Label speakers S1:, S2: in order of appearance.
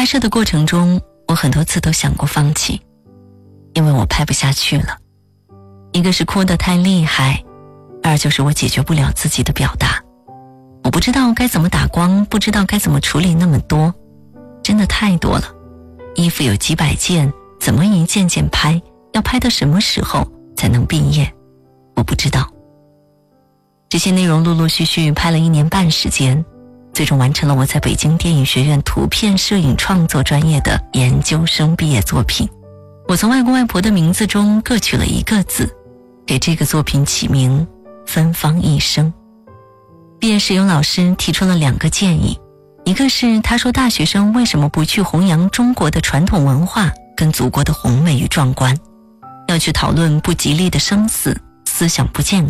S1: 摄的过程中，我很多次都想过放弃，因为我拍不下去了。一个是哭得太厉害，二就是我解决不了自己的表达。我不知道该怎么打光，不知道该怎么处理那么多，真的太多了。衣服有几百件，怎么一件件拍？要拍到什么时候才能毕业？我不知道。这些内容陆陆续续拍了1年半时间，最终完成了我在北京电影学院图片摄影创作专业的研究生毕业作品。我从外公外婆的名字中各取了1个字，给这个作品起名芬芳一生。毕业时有老师提出了2个建议，一个是他说大学生为什么不去弘扬中国的传统文化跟祖国的宏伟与壮观，要去讨论不吉利的生死，思想不健